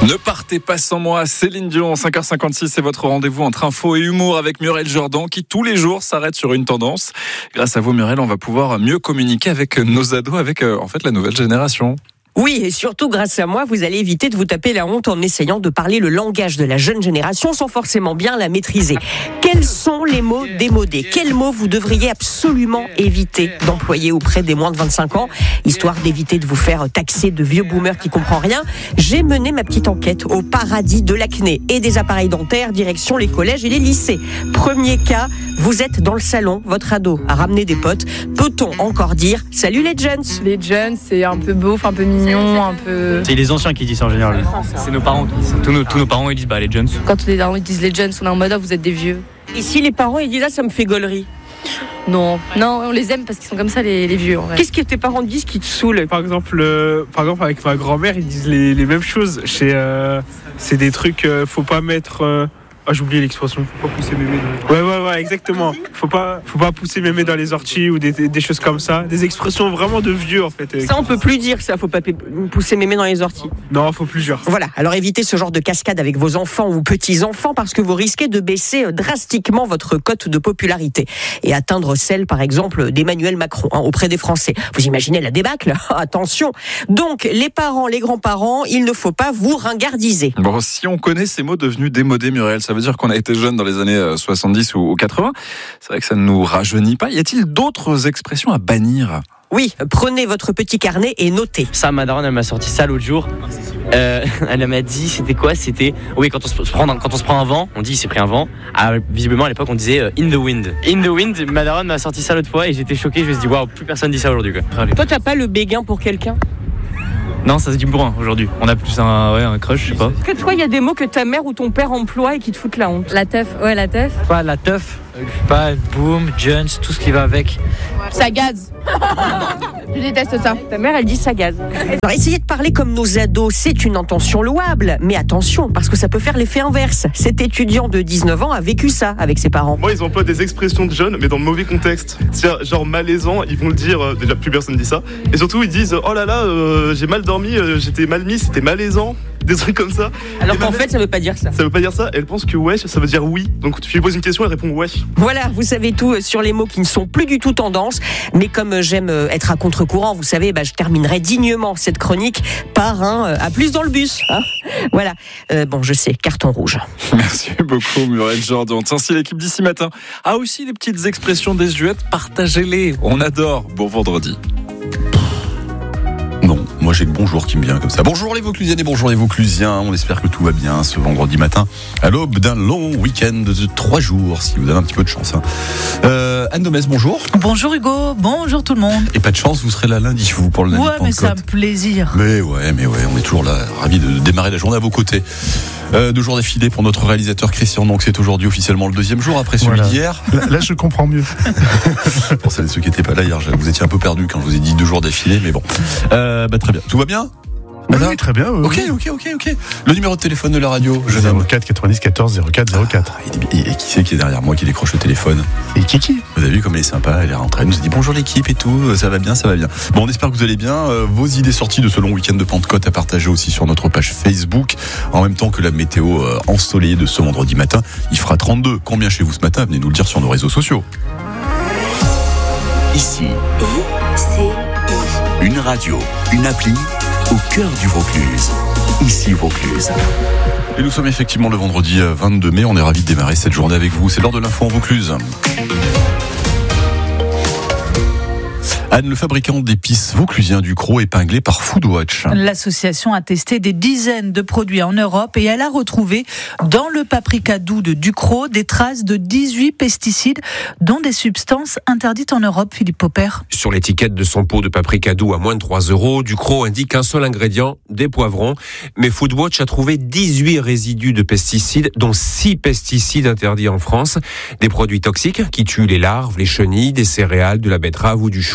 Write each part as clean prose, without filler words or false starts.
Ne partez pas sans moi, Céline Dion, 5h56, c'est votre rendez-vous entre info et humour avec Muriel Jourdan qui tous les jours s'arrête sur une tendance. Grâce à vous Muriel, on va pouvoir mieux communiquer avec nos ados, avec la nouvelle génération. Oui, et surtout grâce à moi, vous allez éviter de vous taper la honte en essayant de parler le langage de la jeune génération sans forcément bien la maîtriser. Quels sont les mots démodés ? Quels mots vous devriez absolument éviter d'employer auprès des moins de 25 ans, histoire d'éviter de vous faire taxer de vieux boomers qui comprennent rien ? J'ai mené ma petite enquête au paradis de l'acné et des appareils dentaires, direction les collèges et les lycées. Premier cas, vous êtes dans le salon, votre ado a ramené des potes. Peut-on encore dire « Salut les jeunes » ? Les jeunes, c'est un peu beauf, un peu mignon. Un peu... C'est les anciens qui disent ça en général. C'est nos parents qui disent ça. Tous nos parents ils disent les jeunes. Quand les parents disent les jeunes, on est en mode vous êtes des vieux. Ici les parents ils disent ça me fait gaulerie. Non, on les aime parce qu'ils sont comme ça les vieux. En vrai. Qu'est-ce que tes parents disent qui te saoule ? Par exemple avec ma grand-mère ils disent les mêmes choses. C'est des trucs, faut pas mettre. J'ai oublié l'expression, faut pas pousser mémé dans les... Ouais, exactement. Faut pas pousser mémé dans les orties ou des choses comme ça. Des expressions vraiment de vieux en fait. Ça on peut plus dire ça, faut pas pousser mémé dans les orties. Non, faut plus dire. Voilà, alors évitez ce genre de cascade avec vos enfants ou petits-enfants parce que vous risquez de baisser drastiquement votre cote de popularité et atteindre celle par exemple d'Emmanuel Macron auprès des Français. Vous imaginez la débâcle ? Attention. Donc les parents, les grands-parents, il ne faut pas vous ringardiser. Bon, si on connaît ces mots devenus démodés Muriel, ça veut dire qu'on a été jeune dans les années 70 ou 80. C'est vrai que ça ne nous rajeunit pas. Y a-t-il d'autres expressions à bannir ? Oui, prenez votre petit carnet et notez. Ça, ma daronne, elle m'a sorti ça l'autre jour. Elle m'a dit, c'était quoi ? C'était, oui, quand on se prend un vent, on dit il s'est pris un vent. Visiblement, à l'époque, on disait in the wind. In the wind, ma daronne m'a sorti ça l'autre fois et j'étais choqué. Je me suis dit, waouh, plus personne dit ça aujourd'hui, quoi. Toi, t'as pas le béguin pour quelqu'un ? Non, ça se dit bourrin aujourd'hui. On a plus un crush, je sais pas. Est-ce que toi, il y a des mots que ta mère ou ton père emploie et qui te foutent la honte ? La teuf, ouais, la teuf. Pas la teuf, pas boom, Jones, tout ce qui va avec. Ça gaze. Je déteste ça. Ta mère, elle dit ça gaze. Alors, essayez de parler comme nos ados, c'est une intention louable. Mais attention, parce que ça peut faire l'effet inverse. Cet étudiant de 19 ans a vécu ça avec ses parents. Moi, ils emploient des expressions de jeunes, mais dans le mauvais contexte. C'est-à-dire, genre malaisant, ils vont le dire, déjà plus personne dit ça. Et surtout, ils disent, oh là là, j'ai mal dormi, j'étais mal mis, c'était malaisant. Des trucs comme ça. Alors qu'en fait, ça veut pas dire ça. Ça veut pas dire ça. Elle pense que wesh, ça veut dire oui. Donc tu lui poses une question, elle répond wesh. Voilà, vous savez tout sur les mots qui ne sont plus du tout tendance. Mais comme j'aime être à contre-courant, vous savez, je terminerai dignement cette chronique par un à plus dans le bus. Voilà. Bon, je sais, carton rouge. Merci beaucoup Muriel Jourdan. Tiens, si l'équipe d'ici matin a aussi des petites expressions désuètes, partagez-les. On adore. Bon vendredi. Non, moi j'ai le bonjour qui me vient comme ça. Bonjour les Vauclusiennes et bonjour les Vauclusiens. On espère que tout va bien ce vendredi matin à l'aube d'un long week-end de 3 jours, si vous avez un petit peu de chance. Anne Domès, bonjour. Bonjour Hugo, bonjour tout le monde. Et pas de chance, vous serez là lundi, vous, pour le lundi de Pentecôte. Ouais, mais c'est un plaisir. Mais ouais, on est toujours là, ravis de démarrer la journée à vos côtés. 2 jours d'affilée pour notre réalisateur Christian, donc c'est aujourd'hui officiellement le 2e jour après celui d'hier. Là, je comprends mieux. Pour celles et ceux qui n'étaient pas là hier, vous étiez un peu perdu quand je vous ai dit 2 jours d'affilée, mais bon. Très bien. Tout va bien ? Oui, très bien. Ok. Le numéro de téléphone de la radio, je viens. 04 90 14 04 04. Et qui c'est qui est derrière moi qui décroche le téléphone ? Et Kiki. Vous avez vu comme elle est sympa, elle est rentrée, elle nous a dit bonjour l'équipe et tout, ça va bien. Bon, on espère que vous allez bien. Vos idées sorties de ce long week-end de Pentecôte à partager aussi sur notre page Facebook, en même temps que la météo ensoleillée de ce vendredi matin. Il fera 32. Combien chez vous ce matin ? Venez nous le dire sur nos réseaux sociaux. Ici, une radio, une appli au cœur du Vaucluse. Ici Vaucluse. Et nous sommes effectivement le vendredi 22 mai. On est ravis de démarrer cette journée avec vous. C'est l'heure de l'info en Vaucluse. Anne, le fabricant d'épices vauclusien Ducros, épinglé par Foodwatch. L'association a testé des dizaines de produits en Europe et elle a retrouvé dans le paprika doux de Ducros des traces de 18 pesticides, dont des substances interdites en Europe. Philippe Popper. Sur l'étiquette de son pot de paprika doux à moins de 3 €, Ducros indique un seul ingrédient, des poivrons. Mais Foodwatch a trouvé 18 résidus de pesticides, dont 6 pesticides interdits en France. Des produits toxiques qui tuent les larves, les chenilles, des céréales, de la betterave ou du chou,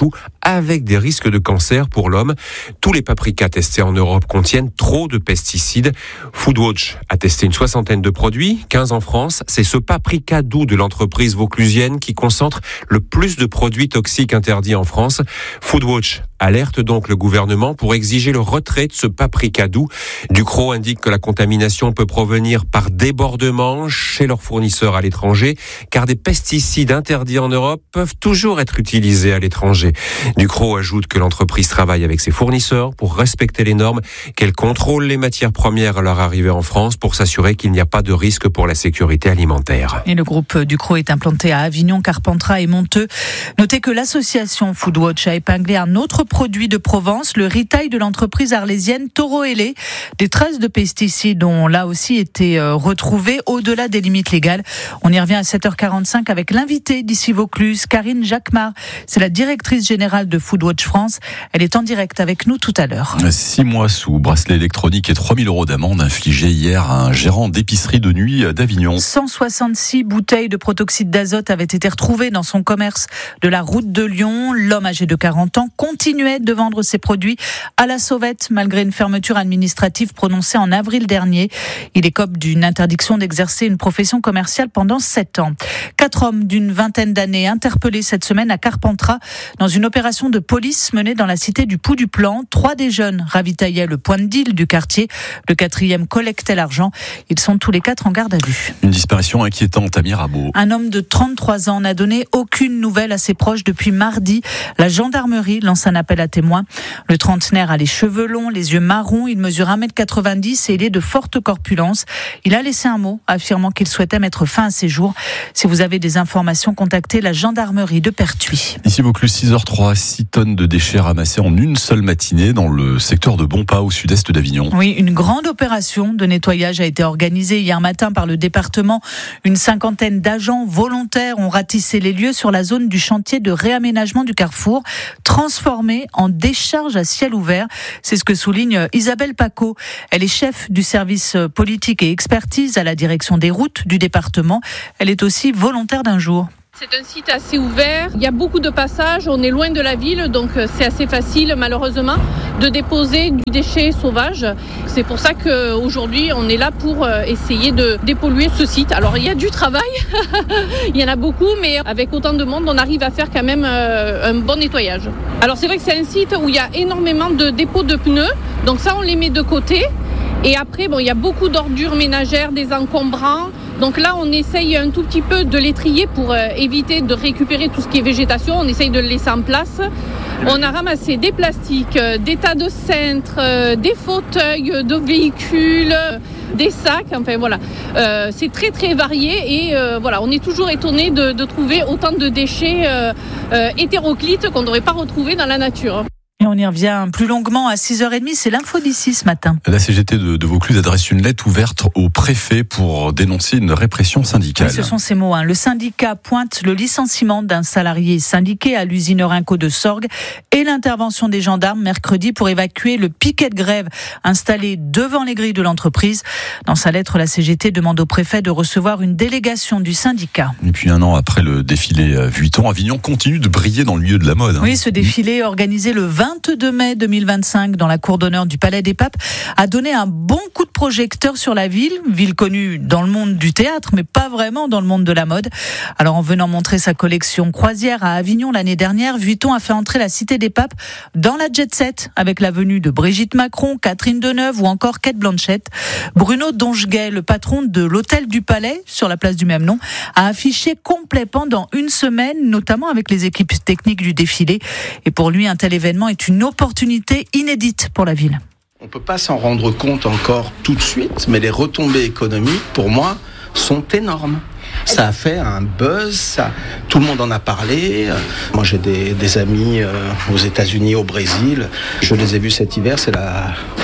avec des risques de cancer pour l'homme. Tous les paprikas testés en Europe contiennent trop de pesticides. Foodwatch a testé une 60aine de produits, 15 en France. C'est ce paprika doux de l'entreprise vauclusienne qui concentre le plus de produits toxiques interdits en France. Foodwatch alerte donc le gouvernement pour exiger le retrait de ce paprika doux. Ducros indique que la contamination peut provenir par débordement chez leurs fournisseurs à l'étranger, car des pesticides interdits en Europe peuvent toujours être utilisés à l'étranger. Ducros ajoute que l'entreprise travaille avec ses fournisseurs pour respecter les normes, qu'elle contrôle les matières premières à leur arrivée en France pour s'assurer qu'il n'y a pas de risque pour la sécurité alimentaire. Et le groupe Ducros est implanté à Avignon, Carpentras et Monteux. Notez que l'association Foodwatch a épinglé un autre produit de Provence, le retail de l'entreprise arlésienne Toro Ailé. Des traces de pesticides ont là aussi été retrouvées au-delà des limites légales. On y revient à 7h45 avec l'invité d'ici Vaucluse, Karine Jacquemart. C'est la directrice générale de Foodwatch France. Elle est en direct avec nous tout à l'heure. 6 mois sous bracelet électronique et 3 000 € d'amende infligée hier à un gérant d'épicerie de nuit d'Avignon. 166 bouteilles de protoxyde d'azote avaient été retrouvées dans son commerce de la route de Lyon. L'homme âgé de 40 ans continuait de vendre ses produits à la sauvette malgré une fermeture administrative prononcée en avril dernier. Il écope d'une interdiction d'exercer une profession commerciale pendant 7 ans. 4 hommes d'une vingtaine d'années interpellés cette semaine à Carpentras dans une opération de police menée dans la cité du Pou du Plan. 3 des jeunes ravitaillaient le point de deal du quartier. Le 4e collectait l'argent. Ils sont tous les 4 en garde à vue. Une disparition inquiétante à Mirabeau. Un homme de 33 ans n'a donné aucune nouvelle à ses proches depuis mardi. La gendarmerie lance un appel à témoins. Le trentenaire a les cheveux longs, les yeux marrons, il mesure 1m90 et il est de forte corpulence. Il a laissé un mot affirmant qu'il souhaitait mettre fin à ses jours. Si vous avez des informations, contactez la gendarmerie de Pertuis. Ici Vaucluse, 6h03, 6 tonnes de déchets ramassés en une seule matinée dans le secteur de Bonpas au sud-est d'Avignon. Oui, une grande opération de nettoyage a été organisée hier matin par le département. Une 50aine d'agents volontaires ont ratissé les lieux sur la zone du chantier de réaménagement du carrefour, transformé en décharge à ciel ouvert. C'est ce que souligne Isabelle Paco. Elle est chef du service politique et expertise à la direction des routes du département. Elle est aussi volontaire d'un jour. C'est un site assez ouvert, il y a beaucoup de passages, on est loin de la ville, donc c'est assez facile malheureusement de déposer du déchet sauvage. C'est pour ça qu'aujourd'hui on est là pour essayer de dépolluer ce site. Alors il y a du travail, il y en a beaucoup, mais avec autant de monde on arrive à faire quand même un bon nettoyage. Alors c'est vrai que c'est un site où il y a énormément de dépôts de pneus, donc ça on les met de côté. Et après, il y a beaucoup d'ordures ménagères, des encombrants. Donc là, on essaye un tout petit peu de les trier pour éviter de récupérer tout ce qui est végétation. On essaye de le laisser en place. On a ramassé des plastiques, des tas de cintres, des fauteuils de véhicules, des sacs. Enfin voilà, c'est très très varié et voilà, on est toujours étonné de trouver autant de déchets hétéroclites qu'on n'aurait pas retrouvés dans la nature. Et on y revient plus longuement à 6h30, c'est l'info d'ici ce matin. La CGT de Vaucluse adresse une lettre ouverte au préfet pour dénoncer une répression syndicale. Oui, ce sont ces mots. Le syndicat pointe le licenciement d'un salarié syndiqué à l'usine Rinco de Sorgues et l'intervention des gendarmes mercredi pour évacuer le piquet de grève installé devant les grilles de l'entreprise. Dans sa lettre, la CGT demande au préfet de recevoir une délégation du syndicat. Et puis 1 an après le défilé Vuitton, Avignon continue de briller dans le milieu de la mode. Oui, ce défilé organisé le 22 mai 2025 dans la cour d'honneur du Palais des Papes a donné un bon coup de projecteur sur la ville connue dans le monde du théâtre, mais pas vraiment dans le monde de la mode. Alors en venant montrer sa collection croisière à Avignon l'année dernière, Vuitton a fait entrer la Cité des Papes dans la jet set avec la venue de Brigitte Macron, Catherine Deneuve ou encore Cate Blanchett. Bruno Doncheguet, le patron de l'hôtel du Palais sur la place du même nom, a affiché complet pendant une semaine, notamment avec les équipes techniques du défilé. Et pour lui, un tel événement est une opportunité inédite pour la ville. On ne peut pas s'en rendre compte encore tout de suite, mais les retombées économiques, pour moi, sont énormes. Ça a fait un buzz, tout le monde en a parlé. Moi, j'ai des amis aux États-Unis, au Brésil. Je les ai vus cet hiver, c'est la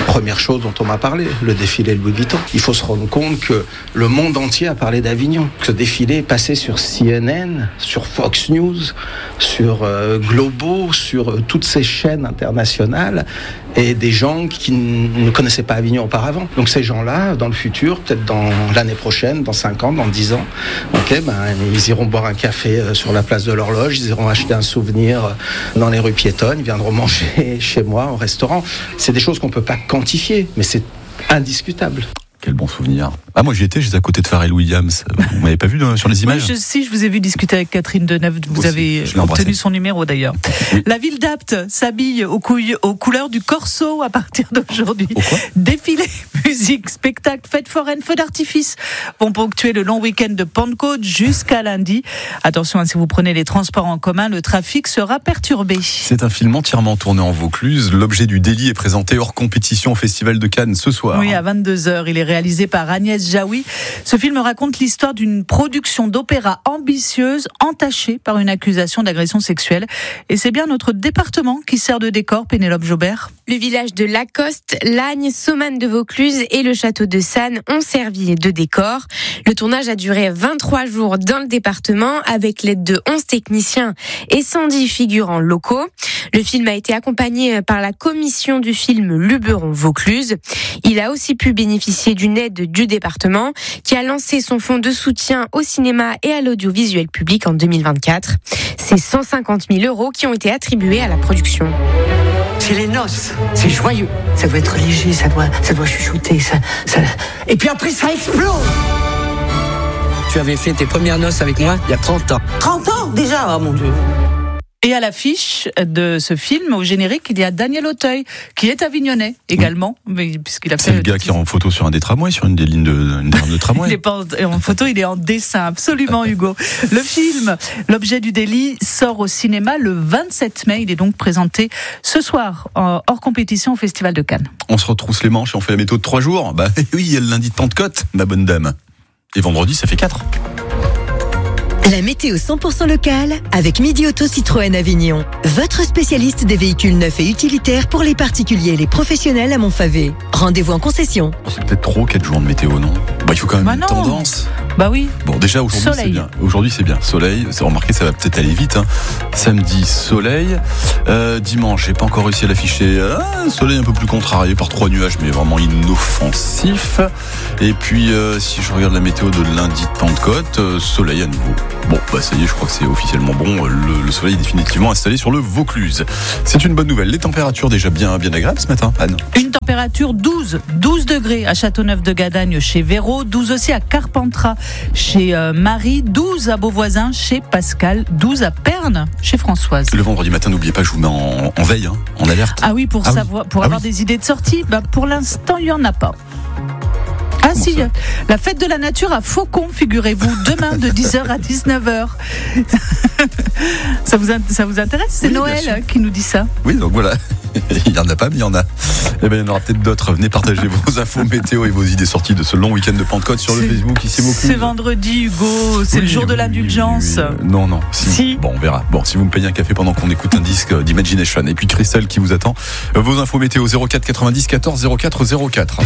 Première chose dont on m'a parlé, le défilé Louis Vuitton. Il faut se rendre compte que le monde entier a parlé d'Avignon. Ce défilé est passé sur CNN, sur Fox News, sur Globo, sur toutes ces chaînes internationales et des gens qui ne connaissaient pas Avignon auparavant. Donc ces gens-là, dans le futur, peut-être dans l'année prochaine, dans 5 ans, dans 10 ans, ils iront boire un café sur la place de l'Horloge, ils iront acheter un souvenir dans les rues piétonnes, ils viendront manger chez moi au restaurant. C'est des choses qu'on ne peut pas quantifier, mais c'est indiscutable. Quel bon souvenir. Ah, moi j'y étais, j'étais à côté de Pharrell Williams. Vous m'avez pas vu sur les images? Oui, je vous ai vu discuter avec Catherine Deneuve. Vous avez obtenu son numéro d'ailleurs. Oui. La ville d'Apt s'habille aux couleurs du Corso à partir d'aujourd'hui. Défilé, musique, spectacle, fête foraine, feux d'artifice vont ponctuer le long week-end de Pentecôte jusqu'à lundi. Attention, si vous prenez les transports en commun, le trafic sera perturbé. C'est un film entièrement tourné en Vaucluse. L'objet du délit est présenté hors compétition au Festival de Cannes ce soir. Oui, à 22h. Il est réalisé par Agnès Jaoui. Ce film raconte l'histoire d'une production d'opéra ambitieuse entachée par une accusation d'agression sexuelle. Et c'est bien notre département qui sert de décor, Pénélope Jaubert. Le village de Lacoste, Lagnes, Saumagne de Vaucluse et le château de Sannes ont servi de décor. Le tournage a duré 23 jours dans le département avec l'aide de 11 techniciens et 110 figurants locaux. Le film a été accompagné par la commission du film Luberon Vaucluse. Il a aussi pu bénéficier d'une aide du département qui a lancé son fonds de soutien au cinéma et à l'audiovisuel public en 2024. C'est 150 000 € qui ont été attribués à la production. C'est les noces, c'est joyeux. Ça doit être léger, ça doit chuchoter. Et puis après, ça explose. Tu avais fait tes premières noces avec moi il y a 30 ans. 30 ans déjà, oh mon Dieu. Et à l'affiche de ce film, au générique, il y a Daniel Auteuil, qui est avignonnais également, puisqu'il a fait. C'est le gars qui est en photo sur un des tramways, sur une des lignes de tramway. Il n'est pas en photo, il est en dessin, absolument, Hugo. Le film, L'objet du délit, sort au cinéma le 27 mai. Il est donc présenté ce soir, hors compétition au Festival de Cannes. On se retrousse les manches et on fait la météo de 3 jours. Bah oui, il y a le lundi de Pentecôte, ma bonne dame. Et vendredi, ça fait 4. La météo 100% locale avec Midi Auto Citroën Avignon. Votre spécialiste des véhicules neufs et utilitaires pour les particuliers et les professionnels à Montfavet. Rendez-vous en concession. C'est peut-être trop 4 jours de météo, non? Il faut quand même une tendance. Bah oui. Bon, déjà aujourd'hui c'est bien. Aujourd'hui c'est bien. Soleil, c'est remarqué, ça va peut-être aller vite. Samedi, soleil. Dimanche, j'ai pas encore réussi à l'afficher. Soleil un peu plus contrarié par 3 nuages, mais vraiment inoffensif. Et puis, si je regarde la météo de lundi de Pentecôte, soleil à nouveau. Bon, bah ça y est, je crois que c'est officiellement bon. Le soleil est définitivement installé sur le Vaucluse. C'est une bonne nouvelle. Les températures déjà bien agréables ce matin, Anne. Une température 12 degrés à Châteauneuf-de-Gadagne chez Véro, 12 aussi à Carpentras chez Marie, 12 à Beauvoisin chez Pascal, 12 à Perne chez Françoise. Le vendredi matin, n'oubliez pas, je vous mets en veille, en alerte. Ah oui, pour avoir des idées de sortie. Bah, pour l'instant, il n'y en a pas. Ah comment si, la fête de la nature à Faucon, figurez-vous, demain de 10h à 19h. Ça vous intéresse? C'est Noël qui nous dit ça. Oui, donc voilà. Il n'y en a pas, mais il y en a. Eh bien, il y en aura peut-être d'autres. Venez partager vos infos météo et vos idées sorties de ce long week-end de Pentecôte sur le Facebook ici Vaucluse. C'est vendredi, Hugo. C'est le jour de l'indulgence. Oui. Non. Si. Bon, on verra. Bon, si vous me payez un café pendant qu'on écoute un disque d'Imagination. Et puis Christelle qui vous attend. Vos infos météo 04 90 14 04 04.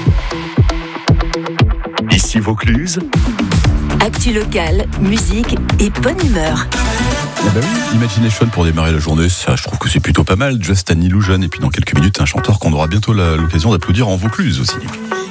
Ici Vaucluse. Actu locale, musique et bonne humeur. Ah bah oui, Imagination pour démarrer la journée, ça je trouve que c'est plutôt pas mal. Just an Illusion, et puis dans quelques minutes un chanteur qu'on aura bientôt l'occasion d'applaudir en Vaucluse aussi.